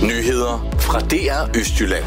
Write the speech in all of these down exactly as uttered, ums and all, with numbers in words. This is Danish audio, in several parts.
Nyheder fra D R Østjylland.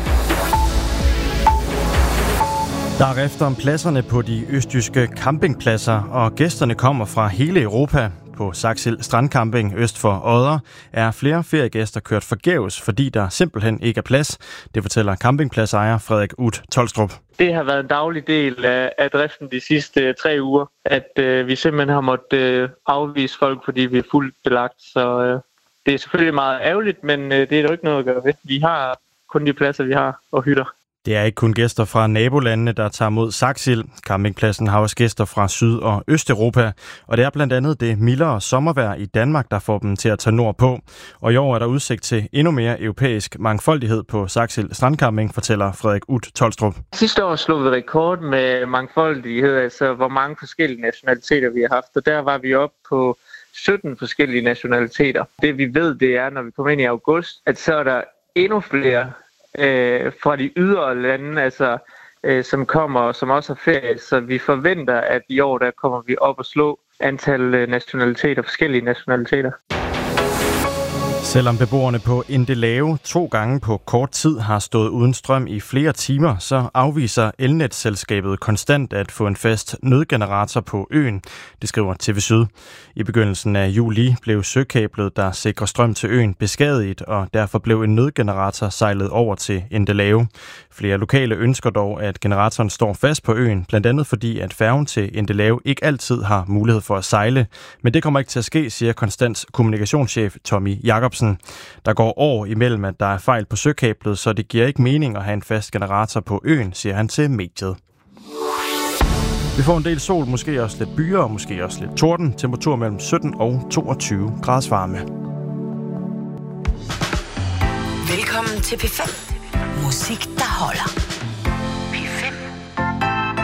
Der er rift om pladserne på de østjyske campingpladser, og gæsterne kommer fra hele Europa. På Saxil Strandcamping øst for Odder er flere feriegæster kørt forgæves, fordi der simpelthen ikke er plads. Det fortæller campingpladsejer Frederik Ut Tolstrup. Det har været en daglig del af, af driften de sidste tre uger, at øh, vi simpelthen har måttet øh, afvise folk, fordi vi er fuldt belagt. Så øh, det er selvfølgelig meget ærgerligt, men øh, det er der ikke noget at gøre ved. Vi har kun de pladser, vi har, og hytter. Det er ikke kun gæster fra nabolandene, der tager mod Saxil. Campingpladsen har også gæster fra Syd- og Østeuropa, og det er blandt andet det mildere sommervejr i Danmark, der får dem til at tage nordpå. Og i år er der udsigt til endnu mere europæisk mangfoldighed på Saxil Strandcamping, fortæller Frederik Ut Tolstrup. Sidste år slog vi rekord med mangfoldighed, altså hvor mange forskellige nationaliteter vi har haft, og der var vi oppe på sytten forskellige nationaliteter. Det vi ved, det er, når vi kommer ind i august, at så er der endnu flere Øh, fra de ydre lande, altså, øh, som kommer og som også har ferie. Så vi forventer, at i år der kommer vi op og slå antal nationaliteter, forskellige nationaliteter. Selvom beboerne på Endelave to gange på kort tid har stået uden strøm i flere timer, så afviser elnetselskabet konstant at få en fast nødgenerator på øen, det skriver T V Syd. I begyndelsen af juli blev søkablet, der sikrer strøm til øen, beskadiget, og derfor blev en nødgenerator sejlet over til Endelave. Flere lokale ønsker dog, at generatoren står fast på øen, blandt andet fordi, at færgen til Endelave ikke altid har mulighed for at sejle. Men det kommer ikke til at ske, siger Konstants kommunikationschef Tommy Jacobsen. Der går år imellem, at der er fejl på søkablet, så det giver ikke mening at have en fast generator på øen, siger han til mediet. Vi får en del sol, måske også lidt byer og måske også lidt torden. Temperatur mellem sytten og toogtyve graders varme. Velkommen til P fem. Musik, der holder.